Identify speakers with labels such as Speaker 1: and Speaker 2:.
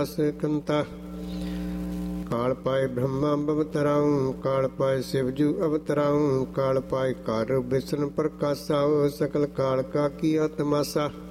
Speaker 1: ਕੰਤਾ ਕਾਲ ਪਾਏ ਬ੍ਰਹਮਾ ਅਵਤਰਾਉ ਕਾਲ ਪਾਏ ਸਿਵਜੂ ਅਵਤਰਾਉ ਕਾਲ ਪਾਏ ਕਰ ਵਿਸ਼ਨ ਪ੍ਰਕਾਸ਼ਾ ਸਕਲ ਕਾਲ ਕਾ ਕੀਆ ਤਮਾਸਾ